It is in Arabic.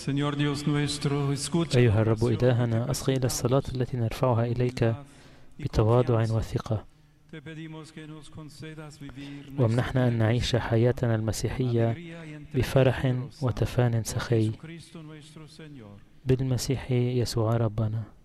أيها الرب إلهنا، أصغي إلى الصلاة التي نرفعها إليك بتواضع وثقة، وامنحنا أن نعيش حياتنا المسيحية بفرح وتفان سخي بالمسيح يسوع ربنا.